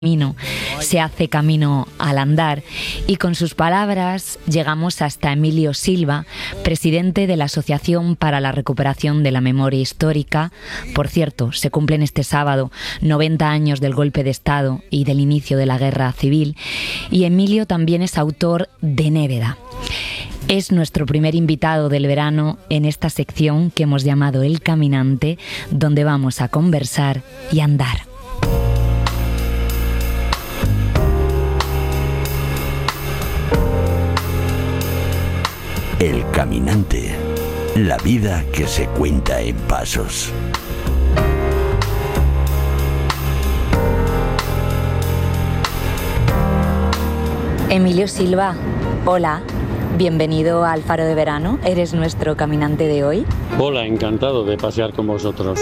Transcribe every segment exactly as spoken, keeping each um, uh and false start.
camino se hace camino al andar, y con sus palabras llegamos hasta Emilio Silva, presidente de la Asociación para la Recuperación de la Memoria Histórica. Por cierto, se cumplen este sábado noventa años del golpe de Estado y del inicio de la Guerra Civil, y Emilio también es autor de Néveda. Es nuestro primer invitado del verano en esta sección que hemos llamado El Caminante, donde vamos a conversar y andar. El Caminante, la vida que se cuenta en pasos. Emilio Silva, hola, bienvenido al Faro de Verano, eres nuestro caminante de hoy. Hola, encantado de pasear con vosotros.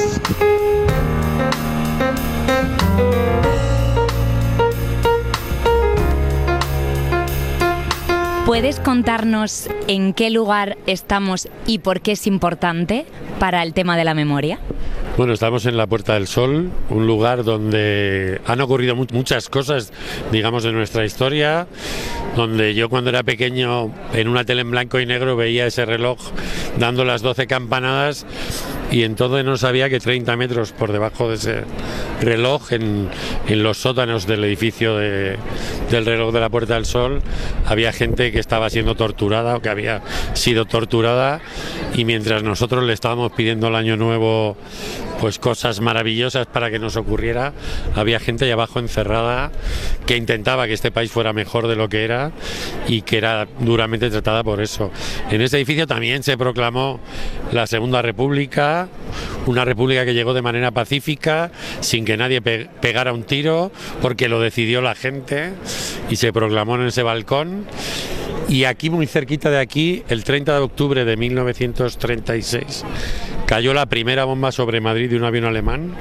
¿Puedes contarnos en qué lugar estamos y por qué es importante para el tema de la memoria? Bueno, estamos en la Puerta del Sol, un lugar donde han ocurrido mu- muchas cosas, digamos, de nuestra historia, donde yo cuando era pequeño en una tele en blanco y negro veía ese reloj dando las doce campanadas y entonces no sabía que treinta metros por debajo de ese reloj, en, en los sótanos del edificio de, del reloj de la Puerta del Sol, había gente que estaba siendo torturada o que había sido torturada, y mientras nosotros le estábamos pidiendo el año nuevo pues cosas maravillosas para que nos ocurriera, había gente ahí abajo encerrada que intentaba que este país fuera mejor de lo que era y que era duramente tratada por eso. En ese edificio también se proclamó la Segunda República, una república que llegó de manera pacífica, sin que nadie pe- pegara un tiro, porque lo decidió la gente y se proclamó en ese balcón. Y aquí, muy cerquita de aquí, el treinta de octubre de mil novecientos treinta y seis, cayó la primera bomba sobre Madrid de un avión alemán.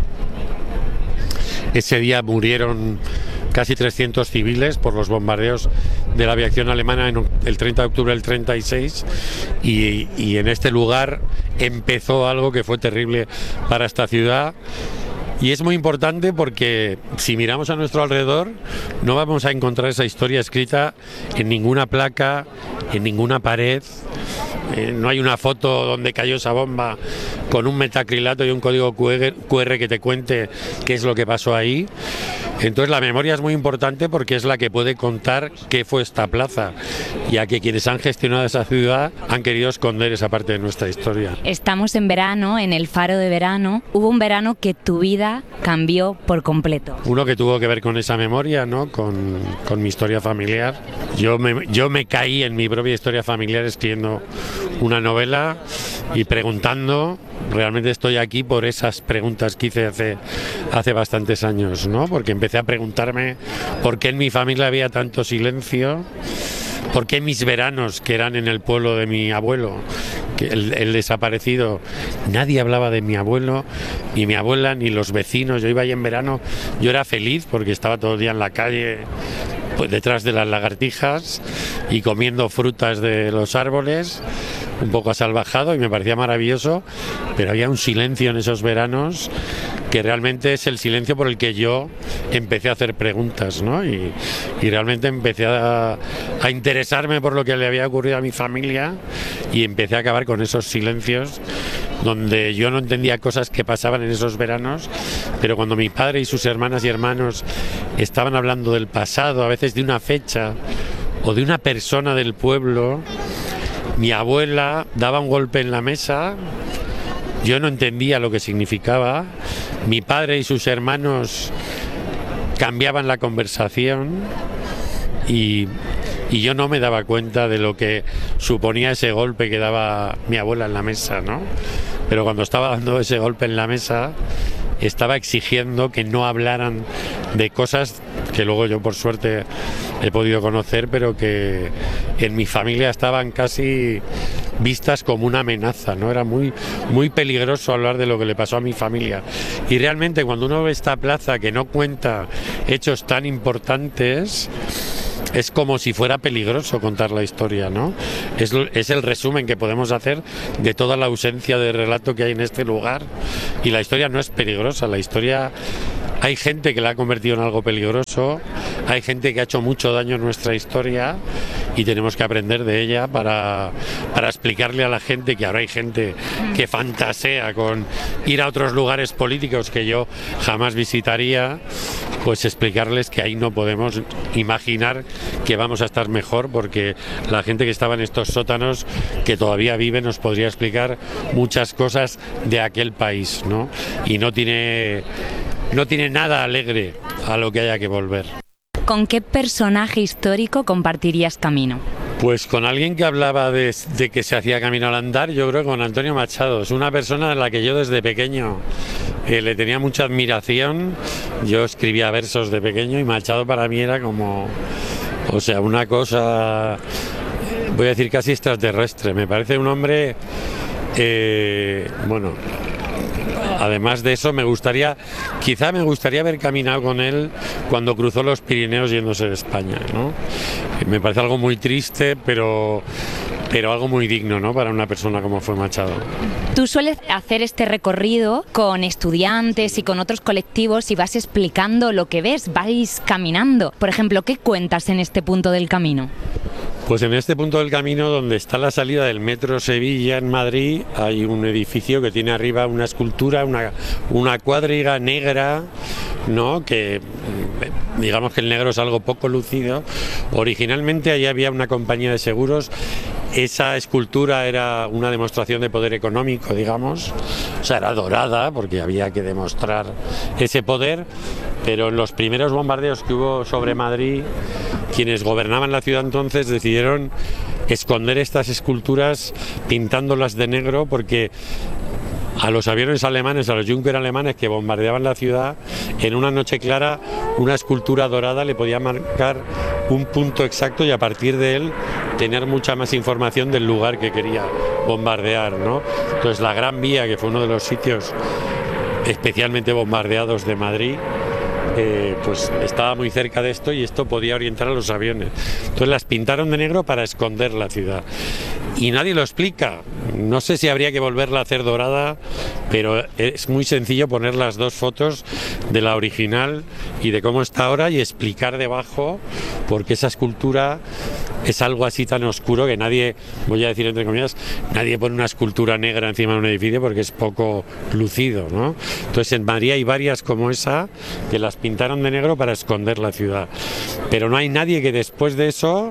Ese día murieron casi trescientos civiles por los bombardeos de la aviación alemana en el treinta de octubre del treinta y seis, y, y en este lugar empezó algo que fue terrible para esta ciudad. Y es muy importante porque si miramos a nuestro alrededor no vamos a encontrar esa historia escrita en ninguna placa, en ninguna pared. Eh, no hay una foto donde cayó esa bomba con un metacrilato y un código cu erre que te cuente qué es lo que pasó ahí. Entonces la memoria es muy importante porque es la que puede contar qué fue esta plaza, ya que quienes han gestionado esa ciudad han querido esconder esa parte de nuestra historia. Estamos en verano, en el Faro de Verano. Hubo un verano que tu vida cambió por completo. Uno que tuvo que ver con esa memoria, ¿no? Con, con mi historia familiar. Yo me, yo me caí en mi propia historia familiar escribiendo una novela y preguntando. Realmente estoy aquí por esas preguntas que hice hace, hace bastantes años, ¿no? Porque empecé a preguntarme por qué en mi familia había tanto silencio, por qué mis veranos, que eran en el pueblo de mi abuelo, que el, el desaparecido, nadie hablaba de mi abuelo, ni mi abuela, ni los vecinos. Yo iba ahí en verano, yo era feliz porque estaba todo el día en la calle, pues detrás de las lagartijas y comiendo frutas de los árboles, un poco asalvajado, y me parecía maravilloso, pero había un silencio en esos veranos que realmente es el silencio por el que yo empecé a hacer preguntas, ¿no? Y, y realmente empecé a, a interesarme por lo que le había ocurrido a mi familia, y empecé a acabar con esos silencios donde yo no entendía cosas que pasaban en esos veranos, pero cuando mi padre y sus hermanas y hermanos estaban hablando del pasado, a veces de una fecha o de una persona del pueblo, mi abuela daba un golpe en la mesa, yo no entendía lo que significaba, mi padre y sus hermanos cambiaban la conversación y, y yo no me daba cuenta de lo que suponía ese golpe que daba mi abuela en la mesa, ¿no? Pero cuando estaba dando ese golpe en la mesa, estaba exigiendo que no hablaran de cosas que luego yo por suerte he podido conocer, pero que en mi familia estaban casi vistas como una amenaza, ¿no? Era muy, muy peligroso hablar de lo que le pasó a mi familia. Y realmente cuando uno ve esta plaza que no cuenta hechos tan importantes, es como si fuera peligroso contar la historia, ¿no? Es, es el resumen que podemos hacer de toda la ausencia de relato que hay en este lugar. Y la historia no es peligrosa, la historia hay gente que la ha convertido en algo peligroso, hay gente que ha hecho mucho daño en nuestra historia y tenemos que aprender de ella para, para explicarle a la gente que ahora hay gente que fantasea con ir a otros lugares políticos que yo jamás visitaría, pues explicarles que ahí no podemos imaginar que vamos a estar mejor, porque la gente que estaba en estos sótanos, que todavía vive, nos podría explicar muchas cosas de aquel país, ¿no? Y no tiene, no tiene nada alegre a lo que haya que volver. ¿Con qué personaje histórico compartirías camino? Pues con alguien que hablaba de, de que se hacía camino al andar, yo creo que con Antonio Machado. Es una persona a la que yo desde pequeño eh, le tenía mucha admiración. Yo escribía versos de pequeño y Machado para mí era como, o sea, una cosa, voy a decir casi extraterrestre. Me parece un hombre, eh, bueno... Además de eso, me gustaría, quizá me gustaría haber caminado con él cuando cruzó los Pirineos yéndose de España, ¿no? Me parece algo muy triste, pero, pero algo muy digno, ¿no? Para una persona como fue Machado. Tú sueles hacer este recorrido con estudiantes y con otros colectivos y vas explicando lo que ves, vais caminando. Por ejemplo, ¿qué cuentas en este punto del camino? Pues en este punto del camino, donde está la salida del Metro Sevilla en Madrid, hay un edificio que tiene arriba una escultura, una, una cuadriga negra, ¿no? Que digamos que el negro es algo poco lucido. Originalmente allí había una compañía de seguros. Esa escultura era una demostración de poder económico, digamos, o sea, era dorada porque había que demostrar ese poder, pero en los primeros bombardeos que hubo sobre Madrid, quienes gobernaban la ciudad entonces decidieron esconder estas esculturas pintándolas de negro, porque a los aviones alemanes, a los Junker alemanes que bombardeaban la ciudad, en una noche clara una escultura dorada le podía marcar un punto exacto y a partir de él tener mucha más información del lugar que quería bombardear, ¿no? Entonces la Gran Vía, que fue uno de los sitios especialmente bombardeados de Madrid, Eh, pues estaba muy cerca de esto y esto podía orientar a los aviones. Entonces las pintaron de negro para esconder la ciudad. Y nadie lo explica. No sé si habría que volverla a hacer dorada, pero es muy sencillo poner las dos fotos de la original y de cómo está ahora y explicar debajo por qué esa escultura es algo así tan oscuro que nadie, voy a decir entre comillas, nadie pone una escultura negra encima de un edificio porque es poco lucido, ¿no? Entonces en Madrid hay varias como esa que las pintaron de negro para esconder la ciudad. Pero no hay nadie que después de eso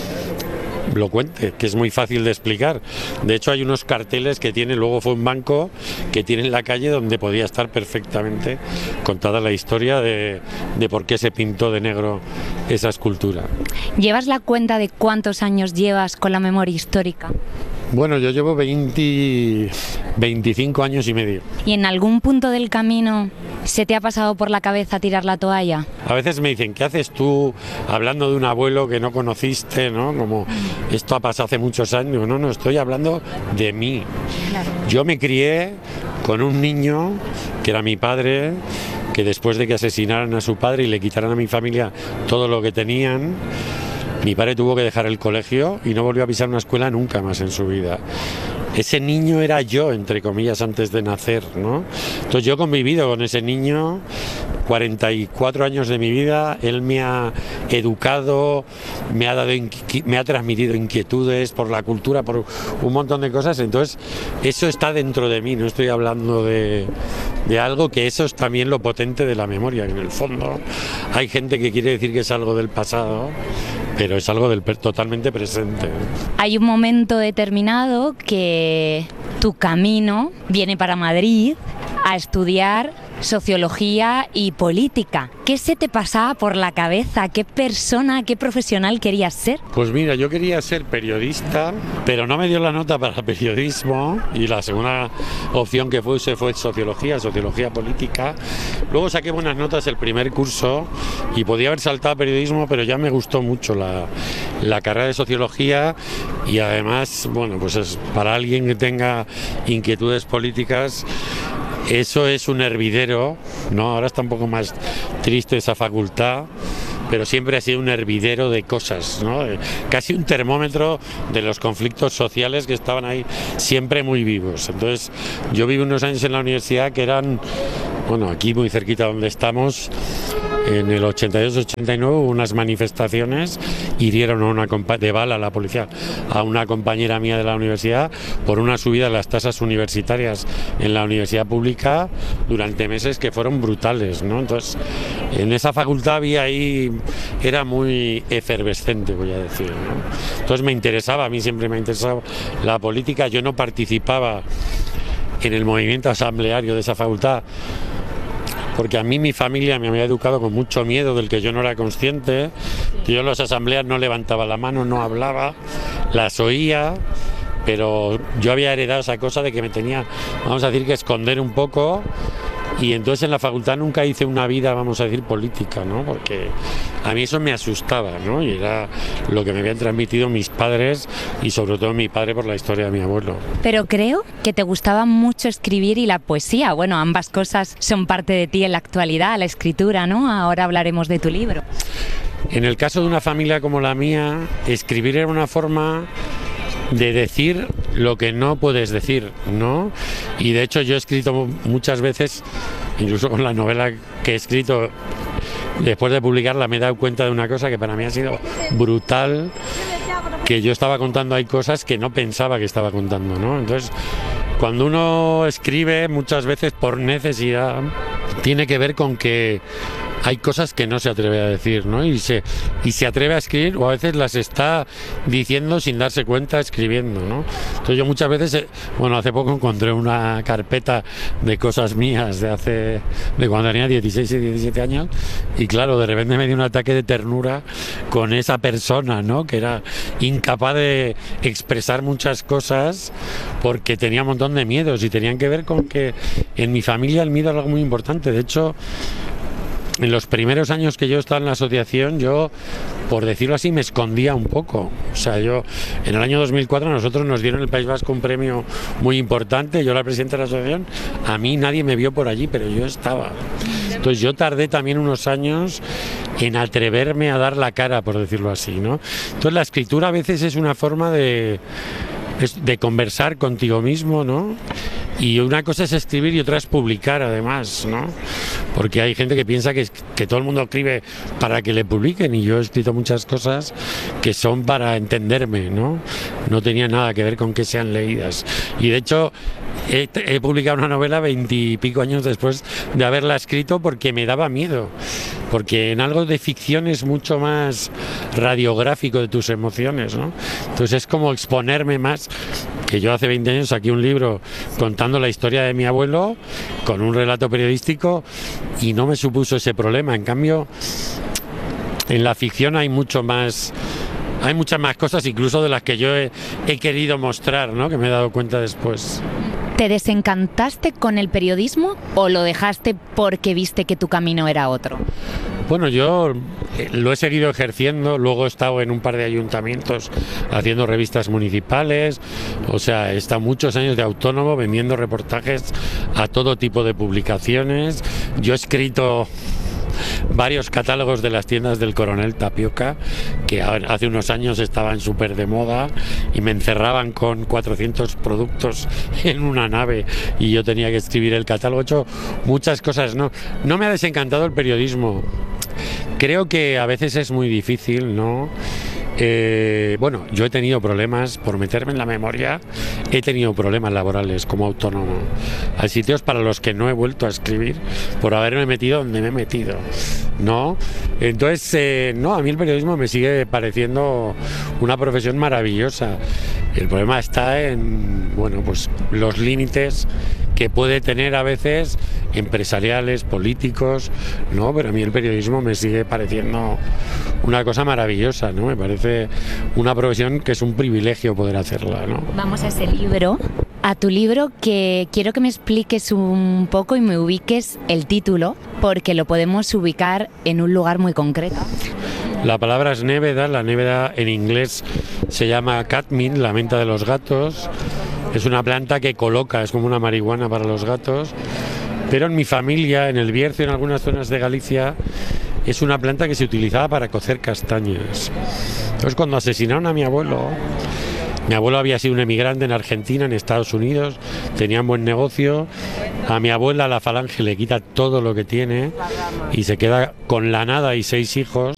lo cuente, que es muy fácil de explicar. De hecho hay unos carteles que tiene, luego fue un banco que tiene en la calle donde podía estar perfectamente contada la historia de, de por qué se pintó de negro esa escultura. ¿Llevas la cuenta de cuántos años llevas con la memoria histórica? Bueno, yo llevo veinte, veinticinco años y medio. ¿Y en algún punto del camino se te ha pasado por la cabeza tirar la toalla? A veces me dicen, ¿qué haces tú hablando de un abuelo que no conociste, ¿no? Como esto ha pasado hace muchos años. No, no, estoy hablando de mí. Claro. Yo me crié con un niño que era mi padre, que después de que asesinaran a su padre y le quitaran a mi familia todo lo que tenían, mi padre tuvo que dejar el colegio y no volvió a pisar una escuela nunca más en su vida. Ese niño era yo, entre comillas, antes de nacer, ¿no? Entonces yo he convivido con ese niño cuarenta y cuatro años de mi vida. Él me ha educado, me ha dado, me ha transmitido inquietudes por la cultura, por un montón de cosas. Entonces eso está dentro de mí. No estoy hablando de, de algo que eso es también lo potente de la memoria. En el fondo hay gente que quiere decir que es algo del pasado, pero es algo del totalmente presente. Hay un momento determinado que tu camino viene para Madrid a estudiar sociología y política. ¿Qué se te pasaba por la cabeza? ¿Qué persona, qué profesional querías ser? Pues mira, yo quería ser periodista, pero no me dio la nota para periodismo y la segunda opción que puse fue sociología, sociología política. Luego saqué buenas notas el primer curso y podía haber saltado a periodismo, pero ya me gustó mucho la, la carrera de sociología y además, bueno, pues es para alguien que tenga inquietudes políticas. Eso es un hervidero, ¿no? Ahora está un poco más triste esa facultad, pero siempre ha sido un hervidero de cosas, ¿no? Casi un termómetro de los conflictos sociales que estaban ahí siempre muy vivos. Entonces, yo viví unos años en la universidad que eran bueno, aquí muy cerquita donde estamos, en el ochenta y dos ochenta y nueve hubo unas manifestaciones, hirieron a una compa- de bala la policía a una compañera mía de la universidad por una subida de las tasas universitarias en la universidad pública durante meses que fueron brutales, ¿no? Entonces, en esa facultad había ahí, era muy efervescente, voy a decir, ¿no? Entonces me interesaba, a mí siempre me ha interesado la política, yo no participaba en el movimiento asambleario de esa facultad, porque a mí mi familia me había educado con mucho miedo del que yo no era consciente, que yo en las asambleas no levantaba la mano, no hablaba, las oía, pero yo había heredado esa cosa de que me tenía, vamos a decir, que esconder un poco, y entonces en la facultad nunca hice una vida, vamos a decir, política, ¿no? Porque a mí eso me asustaba, ¿no? Y era lo que me habían transmitido mis padres y sobre todo mi padre por la historia de mi abuelo. Pero creo que te gustaba mucho escribir y la poesía. Bueno, ambas cosas son parte de ti en la actualidad, la escritura, ¿no? Ahora hablaremos de tu libro. En el caso de una familia como la mía, escribir era una forma de decir lo que no puedes decir, ¿no? Y de hecho yo he escrito muchas veces, incluso con la novela que he escrito, después de publicarla me he dado cuenta de una cosa que para mí ha sido brutal, que yo estaba contando ahí cosas que no pensaba que estaba contando, ¿no? Entonces, cuando uno escribe, muchas veces por necesidad, tiene que ver con que hay cosas que no se atreve a decir, ¿no? Y se, y se atreve a escribir, o a veces las está diciendo sin darse cuenta, escribiendo, ¿no? Entonces yo muchas veces, bueno, hace poco encontré una carpeta de cosas mías de hace, de cuando tenía dieciséis y diecisiete años, y claro, de repente me dio un ataque de ternura con esa persona, ¿no? Que era incapaz de expresar muchas cosas porque tenía un montón de miedos y tenían que ver con que en mi familia el miedo era algo muy importante. De hecho, en los primeros años que yo estaba en la asociación, yo, por decirlo así, me escondía un poco. O sea, yo, en el año dos mil cuatro, a nosotros nos dieron en el País Vasco un premio muy importante, yo era presidente de la asociación, a mí nadie me vio por allí, pero yo estaba. Entonces yo tardé también unos años en atreverme a dar la cara, por decirlo así, ¿no? Entonces la escritura a veces es una forma de, de conversar contigo mismo, ¿no? Y una cosa es escribir y otra es publicar, además, ¿no? Porque hay gente que piensa que, que todo el mundo escribe para que le publiquen, y yo he escrito muchas cosas que son para entenderme, ¿no? No tenía nada que ver con que sean leídas. Y de hecho he, he publicado una novela veintipico años después de haberla escrito porque me daba miedo. Porque en algo de ficción es mucho más radiográfico de tus emociones, ¿no? Entonces es como exponerme más, que yo hace veinte años saqué un libro contando la historia de mi abuelo con un relato periodístico y no me supuso ese problema. En cambio, en la ficción hay mucho más, hay muchas más cosas, incluso de las que yo he, he querido mostrar, ¿no? Que me he dado cuenta después. ¿Te desencantaste con el periodismo o lo dejaste porque viste que tu camino era otro? Bueno, yo lo he seguido ejerciendo, luego he estado en un par de ayuntamientos haciendo revistas municipales, o sea, he estado muchos años de autónomo vendiendo reportajes a todo tipo de publicaciones. Yo he escrito varios catálogos de las tiendas del Coronel Tapioca, que hace unos años estaban súper de moda y me encerraban con cuatrocientos productos en una nave y yo tenía que escribir el catálogo. He hecho muchas cosas. No, no me ha desencantado el periodismo. Creo que a veces es muy difícil, ¿no? Eh, bueno, yo he tenido problemas, por meterme en la memoria, he tenido problemas laborales como autónomo. Hay sitios para los que no he vuelto a escribir por haberme metido donde me he metido, ¿no? Entonces, eh, no, a mí el periodismo me sigue pareciendo una profesión maravillosa. El problema está en, bueno, pues los límites que puede tener a veces empresariales, políticos, ¿no? Pero a mí el periodismo me sigue pareciendo una cosa maravillosa, ¿no? Me parece una profesión que es un privilegio poder hacerla, ¿no? Vamos a ese libro, a tu libro, que quiero que me expliques un poco y me ubiques el título, porque lo podemos ubicar en un lugar muy concreto. La palabra es néveda, la néveda en inglés se llama cadmin, la menta de los gatos. Es una planta que coloca, es como una marihuana para los gatos, pero en mi familia, en el Bierzo, en algunas zonas de Galicia, es una planta que se utilizaba para cocer castañas. Entonces, cuando asesinaron a mi abuelo, mi abuelo había sido un emigrante en Argentina, en Estados Unidos, tenía un buen negocio A mi abuela la falange le quita todo lo que tiene y se queda con la nada y seis hijos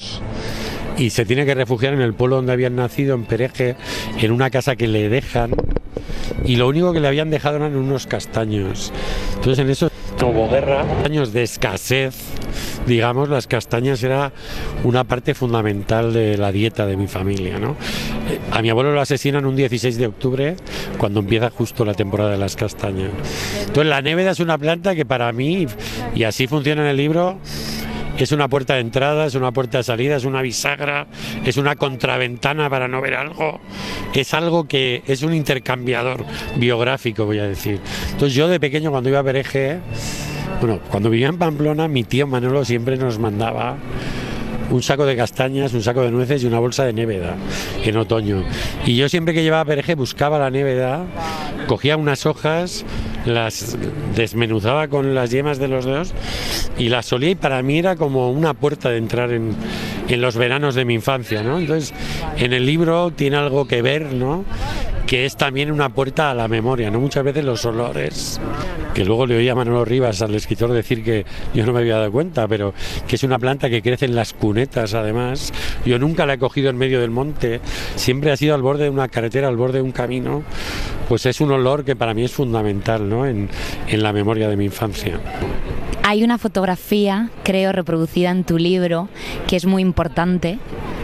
y se tiene que refugiar en el pueblo donde habían nacido, en Pereje, en una casa que le dejan y lo único que le habían dejado eran unos castaños. Entonces en eso hubo guerra, años de escasez, digamos, las castañas era una parte fundamental de la dieta de mi familia, ¿no? A mi abuelo lo asesinan un dieciséis de octubre, cuando empieza justo la temporada de las castañas. Entonces la néveda es una planta que para mí, y así funciona en el libro, es una puerta de entrada, es una puerta de salida, es una bisagra, es una contraventana para no ver algo, es algo que es un intercambiador biográfico, voy a decir. Entonces yo de pequeño, cuando iba a Pereje, bueno, cuando vivía en Pamplona, mi tío Manolo siempre nos mandaba un saco de castañas, un saco de nueces y una bolsa de néveda en otoño. Y yo siempre que llevaba a Pereje buscaba la néveda, cogía unas hojas, las desmenuzaba con las yemas de los dedos y las solía, y para mí era como una puerta de entrar en, en los veranos de mi infancia, ¿no? Entonces en el libro tiene algo que ver, ¿no?, que es también una puerta a la memoria, ¿no? Muchas veces los olores, que luego le oí a Manolo Rivas, al escritor, decir que yo no me había dado cuenta, pero que es una planta que crece en las cunetas, además. Yo nunca la he cogido en medio del monte, siempre ha sido al borde de una carretera, al borde de un camino. Pues es un olor que para mí es fundamental, ¿no?, en, en la memoria de mi infancia. Hay una fotografía, creo, reproducida en tu libro, que es muy importante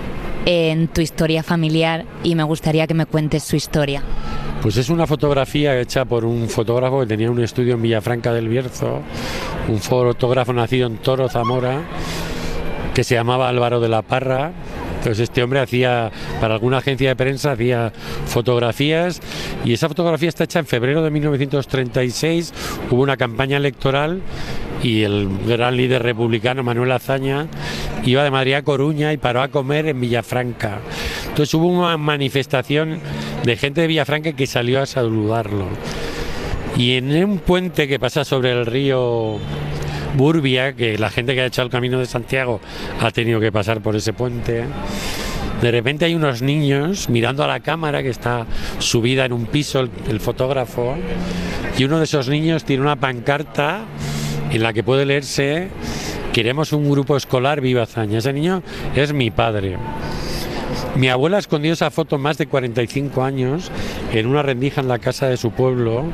en tu historia familiar, y me gustaría que me cuentes su historia. Pues es una fotografía hecha por un fotógrafo que tenía un estudio en Villafranca del Bierzo, un fotógrafo nacido en Toro, Zamora, que se llamaba Álvaro de la Parra. Entonces este hombre hacía, para alguna agencia de prensa, hacía fotografías, y esa fotografía está hecha en febrero de mil novecientos treinta y seis, hubo una campaña electoral y el gran líder republicano Manuel Azaña iba de Madrid a Coruña y paró a comer en Villafranca. Entonces hubo una manifestación de gente de Villafranca que salió a saludarlo. Y en un puente que pasa sobre el río Burbia, que la gente que ha hecho el Camino de Santiago ha tenido que pasar por ese puente, de repente hay unos niños mirando a la cámara que está subida en un piso, el, el fotógrafo, y uno de esos niños tiene una pancarta en la que puede leerse: queremos un grupo escolar, viva Azaña. Ese niño es mi padre. Mi abuela escondió esa foto más de cuarenta y cinco años en una rendija en la casa de su pueblo.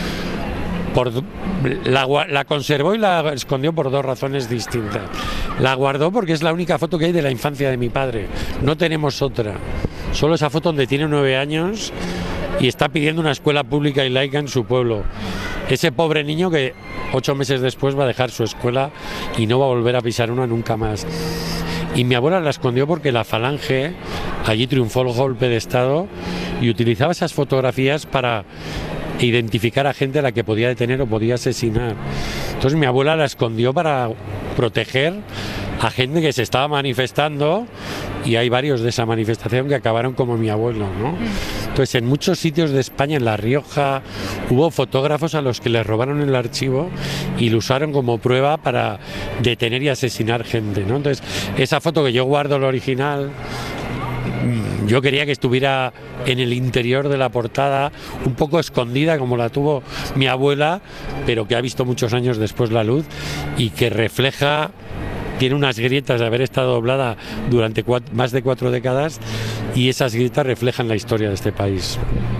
Por, la, la conservó y la escondió por dos razones distintas. La guardó porque es la única foto que hay de la infancia de mi padre. No tenemos otra. Solo esa foto donde tiene nueve años y está pidiendo una escuela pública y laica en su pueblo. Ese pobre niño que ocho meses después va a dejar su escuela y no va a volver a pisar una nunca más. Y mi abuela la escondió porque la falange, allí triunfó el golpe de Estado, y utilizaba esas fotografías para identificar a gente a la que podía detener o podía asesinar. Entonces mi abuela la escondió para proteger a gente que se estaba manifestando, y hay varios de esa manifestación que acabaron como mi abuelo, ¿no? Entonces en muchos sitios de España, en La Rioja, hubo fotógrafos a los que les robaron el archivo y lo usaron como prueba para detener y asesinar gente, ¿no? Entonces esa foto que yo guardo, la original, yo quería que estuviera en el interior de la portada, un poco escondida como la tuvo mi abuela, pero que ha visto muchos años después la luz y que refleja, tiene unas grietas de haber estado doblada durante cuatro, más de cuatro décadas, y esas grietas reflejan la historia de este país.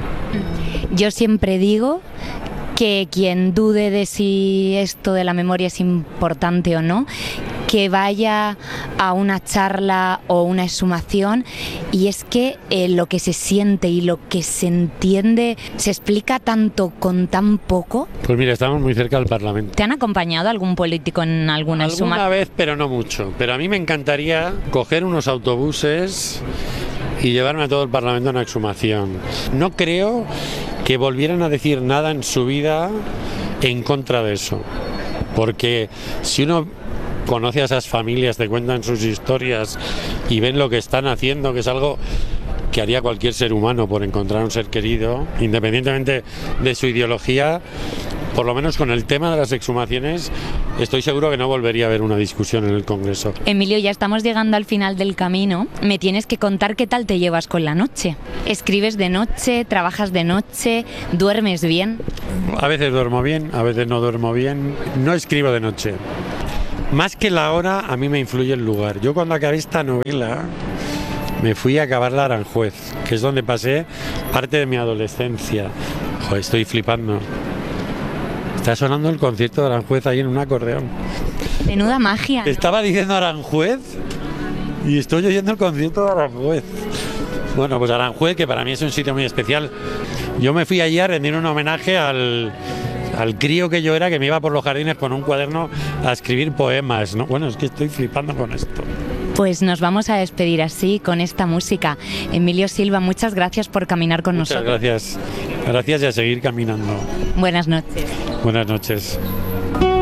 Yo siempre digo que quien dude de si esto de la memoria es importante o no, que vaya a una charla o una exhumación, y es que eh, lo que se siente y lo que se entiende se explica tanto con tan poco. Pues mira, estamos muy cerca del Parlamento. ¿Te han acompañado algún político en alguna exhumación? Alguna vez, pero no mucho. Pero a mí me encantaría coger unos autobuses y llevarme a todo el Parlamento a una exhumación. No creo que volvieran a decir nada en su vida en contra de eso, porque si uno conoce a esas familias, te cuentan sus historias y ven lo que están haciendo, que es algo que haría cualquier ser humano por encontrar un ser querido, independientemente de su ideología, por lo menos con el tema de las exhumaciones, estoy seguro que no volvería a haber una discusión en el Congreso. Emilio, ya estamos llegando al final del camino. Me tienes que contar qué tal te llevas con la noche. ¿Escribes de noche? ¿Trabajas de noche? ¿Duermes bien? A veces duermo bien, a veces no duermo bien. No escribo de noche. Más que la hora, a mí me influye el lugar. Yo cuando acabé esta novela, me fui a acabarla a Aranjuez, que es donde pasé parte de mi adolescencia. Joder, estoy flipando. Está sonando el concierto de Aranjuez ahí en un acordeón. Menuda magia, ¿no? Estaba diciendo Aranjuez y estoy oyendo el concierto de Aranjuez. Bueno, pues Aranjuez, que para mí es un sitio muy especial. Yo me fui allí a rendir un homenaje al, al crío que yo era, que me iba por los jardines con un cuaderno a escribir poemas, ¿no? Bueno, es que estoy flipando con esto. Pues nos vamos a despedir así, con esta música. Emilio Silva, muchas gracias por caminar con Muchas nosotros. Gracias. Gracias y a seguir caminando. Buenas noches. Buenas noches.